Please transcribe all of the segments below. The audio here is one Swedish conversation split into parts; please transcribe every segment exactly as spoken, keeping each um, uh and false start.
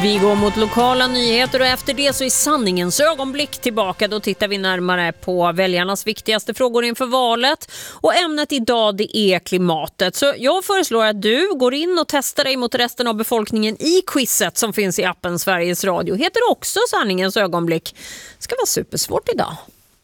Vi går mot lokala nyheter och efter det så är sanningens ögonblick tillbaka. Då tittar vi närmare på väljarnas viktigaste frågor inför valet. Och ämnet idag det är klimatet. Så jag föreslår att du går in och testar dig mot resten av befolkningen i quizet som finns i appen Sveriges Radio. Heter också sanningens ögonblick. Ska vara supersvårt idag.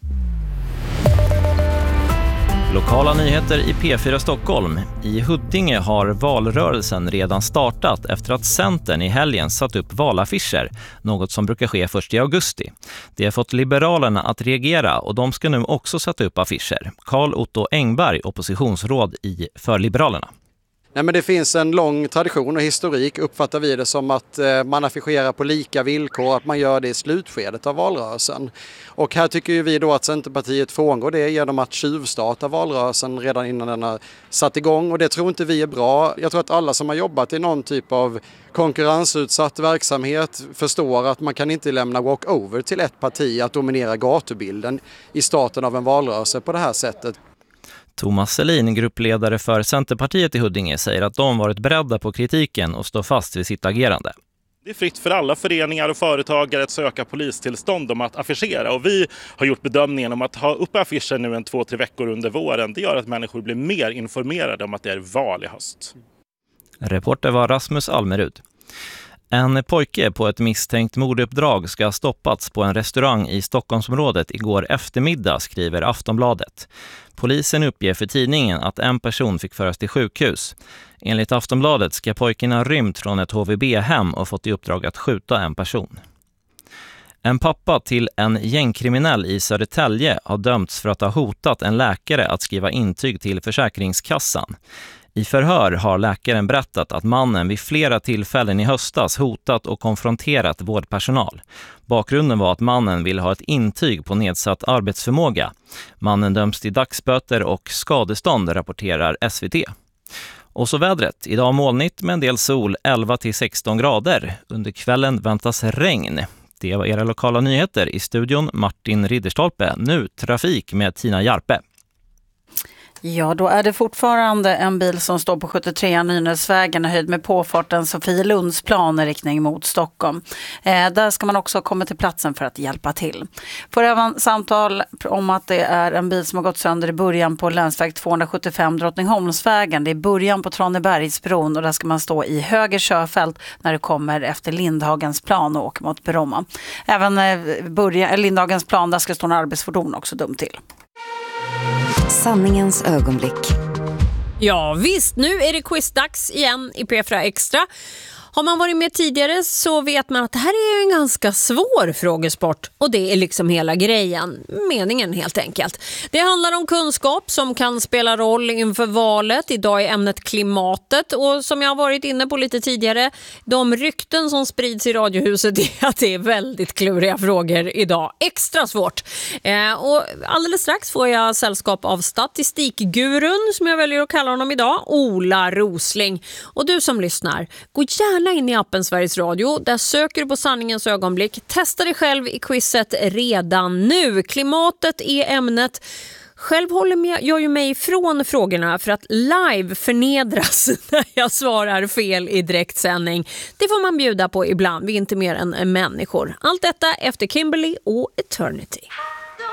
Lokala nyheter i P fyra Stockholm. I Huddinge har valrörelsen redan startat efter att Centern i helgen satt upp valaffischer, något som brukar ske först i augusti. Det har fått Liberalerna att reagera och de ska nu också sätta upp affischer. Carl Otto Engberg, oppositionsråd i för Liberalerna. Nej, men det finns en lång tradition och historik, uppfattar vi det som att man affischerar på lika villkor, att man gör det i slutskedet av valrörelsen. Och här tycker ju vi då att Centerpartiet frångår det genom att tjuvstarta valrörelsen redan innan den har satt igång, och det tror inte vi är bra. Jag tror att alla som har jobbat i någon typ av konkurrensutsatt verksamhet förstår att man kan inte lämna walkover till ett parti att dominera gatubilden i starten av en valrörelse på det här sättet. Thomas Selin, gruppledare för Centerpartiet i Huddinge, säger att de varit beredda på kritiken och står fast vid sitt agerande. Det är fritt för alla föreningar och företagare att söka polistillstånd om att affischera, och vi har gjort bedömningen om att ha upp affischer nu en två, tre veckor under våren. Det gör att människor blir mer informerade om att det är val i höst. Reporter var Rasmus Almerud. En pojke på ett misstänkt morduppdrag ska ha stoppats på en restaurang i Stockholmsområdet igår eftermiddag, skriver Aftonbladet. Polisen uppger för tidningen att en person fick föras till sjukhus. Enligt Aftonbladet ska pojken ha rymt från ett H V B-hem och fått i uppdrag att skjuta en person. En pappa till en gängkriminell i Södertälje har dömts för att ha hotat en läkare att skriva intyg till Försäkringskassan. I förhör har läkaren berättat att mannen vid flera tillfällen i höstas hotat och konfronterat vårdpersonal. Bakgrunden var att mannen ville ha ett intyg på nedsatt arbetsförmåga. Mannen döms till dagsböter och skadestånd, rapporterar S V T. Och så vädret. Idag molnigt med en del sol, elva till sexton grader. Under kvällen väntas regn. Det var era lokala nyheter. I studion Martin Ridderstolpe. Nu trafik med Tina Jarpe. Ja, då är det fortfarande en bil som står på sjuttiotre Nynäsvägen i höjd med påfarten Sofielundsplan i riktning mot Stockholm. Eh, där ska man också komma till platsen för att hjälpa till. Får även samtal om att det är en bil som har gått sönder i början på länsväg tvåhundrasjuttiofem Drottningholmsvägen. Det är början på Tranebergsbron och där ska man stå i höger körfält när det kommer efter Lindhagens plan och åker mot Bromma. Även eh, början, Lindhagens plan, där ska stå en arbetsfordon också dumt till. Sanningens ögonblick. Ja visst, nu är det quizdags igen i P fyra Extra. Har man varit med tidigare så vet man att det här är en ganska svår frågesport. Och det är liksom hela grejen, meningen helt enkelt. Det handlar om kunskap som kan spela roll inför valet. Idag är ämnet klimatet. Och som jag har varit inne på lite tidigare, de rykten som sprids i Radiohuset är att det är väldigt kluriga frågor idag. Extra svårt. Eh, och alldeles strax får jag sällskap av statistikgurun, som jag väljer att kalla honom idag, Ola Rosling. Och du som lyssnar, gå gärna in i appen Sveriges Radio. Där söker du på sanningens ögonblick. Testa dig själv i quizet redan nu. Klimatet är ämnet. Själv håller jag ju mig ifrån frågorna för att live förnedras när jag svarar fel i direktsändning. Det får man bjuda på ibland. Vi är inte mer än människor. Allt detta efter Kimberly och Eternity.